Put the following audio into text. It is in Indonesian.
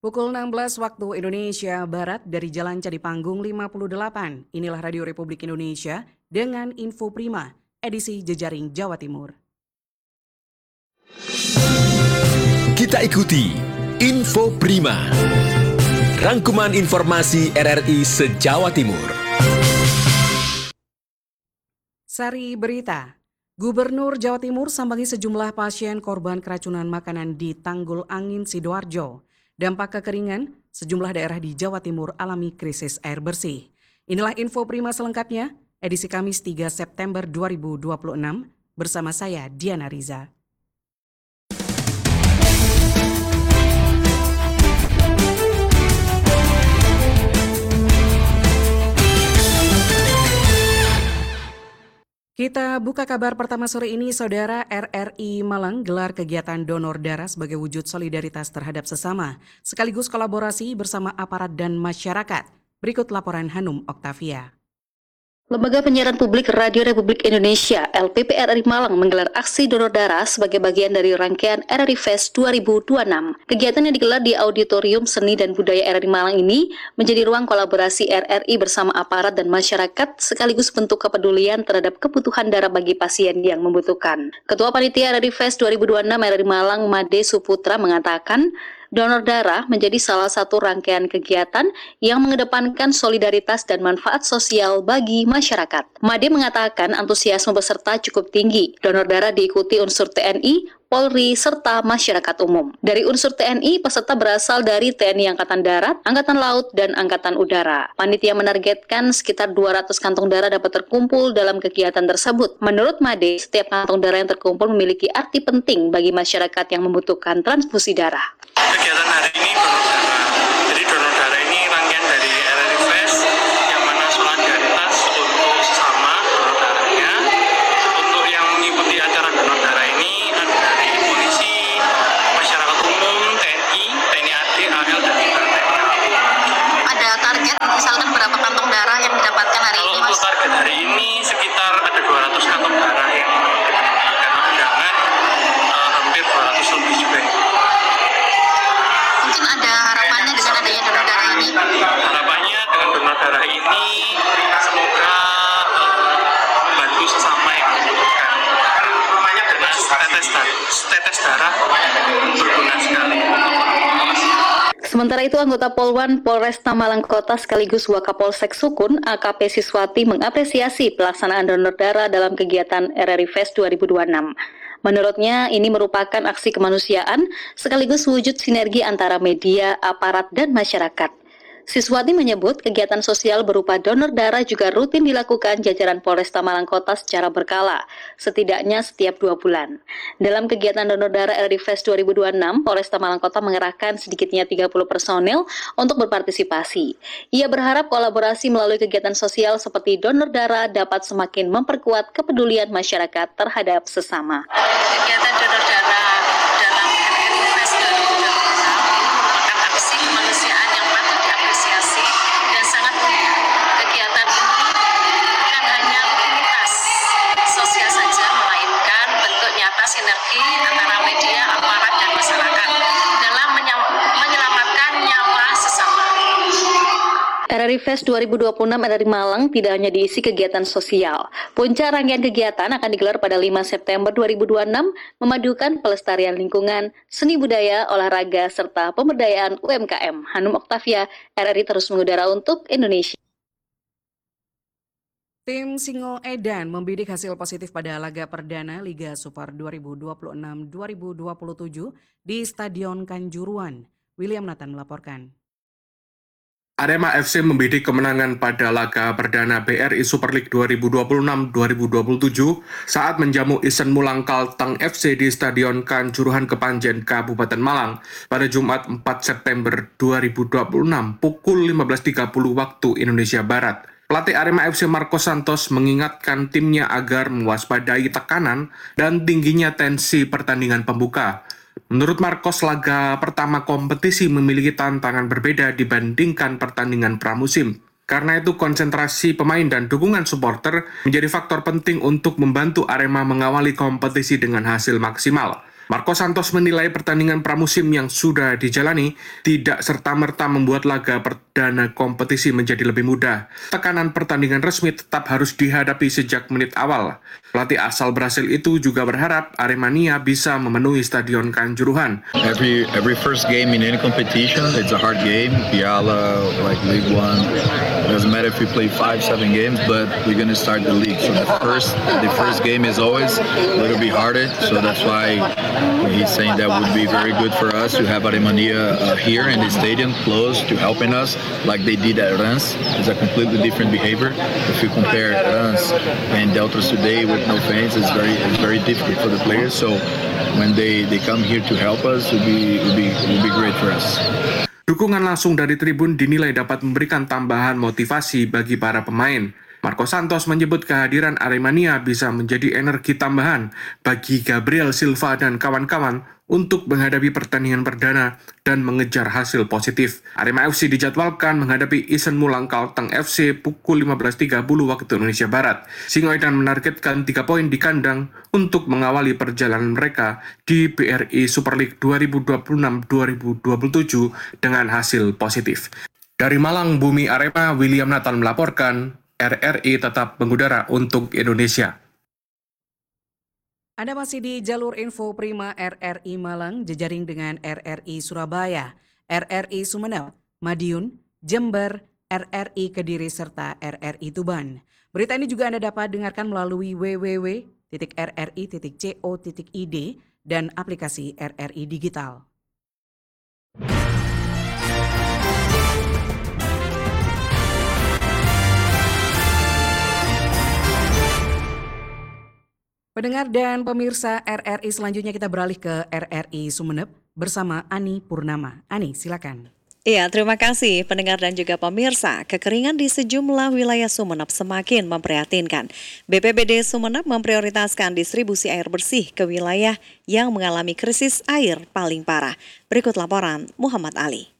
Pukul 16 waktu Indonesia Barat dari Jalan Candi Panggung 58. Inilah Radio Republik Indonesia dengan Info Prima, edisi Jejaring Jawa Timur. Kita ikuti Info Prima, rangkuman informasi RRI se-Jawa Timur. Sari berita, Gubernur Jawa Timur sambangi sejumlah pasien korban keracunan makanan di Tanggul Angin Sidoarjo. Dampak kekeringan, sejumlah daerah di Jawa Timur alami krisis air bersih. Inilah Info Prima selengkapnya, edisi Kamis 3 September 2026, bersama saya Diana Riza. Kita buka kabar pertama sore ini, Saudara. RRI Malang gelar kegiatan donor darah sebagai wujud solidaritas terhadap sesama, sekaligus kolaborasi bersama aparat dan masyarakat. Berikut laporan Hanum Oktavia. Lembaga Penyiaran Publik Radio Republik Indonesia (LPP) RRI Malang menggelar aksi donor darah sebagai bagian dari rangkaian RRI Fest 2026. Kegiatan yang digelar di Auditorium Seni dan Budaya RRI Malang ini menjadi ruang kolaborasi RRI bersama aparat dan masyarakat sekaligus bentuk kepedulian terhadap kebutuhan darah bagi pasien yang membutuhkan. Ketua Panitia RRI Fest 2026 RRI Malang, Made Suputra, mengatakan donor darah menjadi salah satu rangkaian kegiatan yang mengedepankan solidaritas dan manfaat sosial bagi masyarakat. Made mengatakan antusiasme peserta cukup tinggi. Donor darah diikuti unsur TNI, Polri, serta masyarakat umum. Dari unsur TNI, peserta berasal dari TNI Angkatan Darat, Angkatan Laut, dan Angkatan Udara. Panitia menargetkan sekitar 200 kantong darah dapat terkumpul dalam kegiatan tersebut. Menurut Made, setiap kantong darah yang terkumpul memiliki arti penting bagi masyarakat yang membutuhkan transfusi darah. Kegiatan hari ini donor darah. Jadi donor darah ini rangkaian dari RRI Fest yang mana solidaritas untuk sesama donor darahnya. Untuk yang mengikuti acara donor darah ini ada dari polisi, masyarakat umum, TNI, TNI AD, AL, dan TNI. Ada target misalkan berapa kantong darah yang didapatkan hari Kalau ini, untuk Mas? target hari ini sekitar ada 200 kantong darah yang diberikan undangan, hampir 200 lebih juga. Mungkin ada harapannya dengan adanya donor darah ini? Harapannya dengan donor darah ini semoga membantu sesama yang membutuhkan. Karena tetes darah berguna sekali. Sementara itu, anggota Polwan Polresta Malang Kota sekaligus Wakapolsek Sukun, AKP Siswati, mengapresiasi pelaksanaan donor darah dalam kegiatan RRI Fest 2026. Menurutnya, ini merupakan aksi kemanusiaan sekaligus wujud sinergi antara media, aparat, dan masyarakat. Siswati menyebut kegiatan sosial berupa donor darah juga rutin dilakukan jajaran Polresta Malang Kota secara berkala, setidaknya setiap 2 bulan. Dalam kegiatan donor darah RRI Fest 2026, Polresta Malang Kota mengerahkan sedikitnya 30 personel untuk berpartisipasi. Ia berharap kolaborasi melalui kegiatan sosial seperti donor darah dapat semakin memperkuat kepedulian masyarakat terhadap sesama. Kegiatan donor darah dalam RRI Fest 2026 merupakan aksi kemanusiaan yang patut diapresiasi dan sangat mulia. Kegiatan ini bukan hanya rutinitas sosial saja, melainkan bentuk nyata sinergi antara media, aparat, dan masyarakat dalam menyelamatkan nyawa sesama. RRI Fest 2026 RRI Malang tidak hanya diisi kegiatan sosial. Puncak rangkaian kegiatan akan digelar pada 5 September 2026, memadukan pelestarian lingkungan, seni budaya, olahraga, serta pemberdayaan UMKM. Hanum Oktavia, RRI terus mengudara untuk Indonesia. Tim Singo Edan membidik hasil positif pada laga perdana Liga Super 2026-2027 di Stadion Kanjuruhan. William Nathan melaporkan. Arema FC membidik kemenangan pada laga perdana BRI Super League 2026-2027 saat menjamu Isen Mulang Kalteng FC di Stadion Kanjuruhan Kepanjen, Kabupaten Malang pada Jumat 4 September 2026 pukul 15.30 waktu Indonesia Barat. Pelatih Arema FC Marco Santos mengingatkan timnya agar mewaspadai tekanan dan tingginya tensi pertandingan pembuka. Menurut Marcos, laga pertama kompetisi memiliki tantangan berbeda dibandingkan pertandingan pramusim. Karena itu konsentrasi pemain dan dukungan supporter menjadi faktor penting untuk membantu Arema mengawali kompetisi dengan hasil maksimal. Marco Santos menilai pertandingan pramusim yang sudah dijalani tidak serta-merta membuat laga perdana kompetisi menjadi lebih mudah. Tekanan pertandingan resmi tetap harus dihadapi sejak menit awal. Pelatih asal Brasil itu juga berharap Aremania bisa memenuhi Stadion Kanjuruhan. Every first game in any competition, it's a hard game. Piala, like League One, it doesn't matter if we play 5-7 games, but we're gonna start the league. So the first game is always a little bit harder. So that's why he's saying that would be very good for us to have Aremania here in the stadium, close to helping us, like they did at Rans. It's a completely different behavior. If you compare Rans and Deltas today with no fans, it's very difficult for the players. So when they come here to help us, it will be great for us. Dukungan langsung dari tribun dinilai dapat memberikan tambahan motivasi bagi para pemain. Marco Santos menyebut kehadiran Aremania bisa menjadi energi tambahan bagi Gabriel Silva dan kawan-kawan untuk menghadapi pertandingan perdana dan mengejar hasil positif. Arema FC dijadwalkan menghadapi Isen Mulang Kalteng FC pukul 15.30 waktu Indonesia Barat. Singoedan menargetkan 3 poin di kandang untuk mengawali perjalanan mereka di BRI Super League 2026-2027 dengan hasil positif. Dari Malang, Bumi Arema, William Nathan melaporkan, RRI tetap mengudara untuk Indonesia. Anda masih di jalur info Prima RRI Malang, jejaring dengan RRI Surabaya, RRI Sumeneb, Madiun, Jember, RRI Kediri, serta RRI Tuban. Berita ini juga Anda dapat dengarkan melalui www.rri.co.id dan aplikasi RRI Digital. Pendengar dan pemirsa RRI, selanjutnya kita beralih ke RRI Sumeneb bersama Ani Purnama. Ani, silakan. Iya, terima kasih pendengar dan juga pemirsa. Kekeringan di sejumlah wilayah Sumeneb semakin memprihatinkan. BPBD Sumeneb memprioritaskan distribusi air bersih ke wilayah yang mengalami krisis air paling parah. Berikut laporan Muhammad Ali.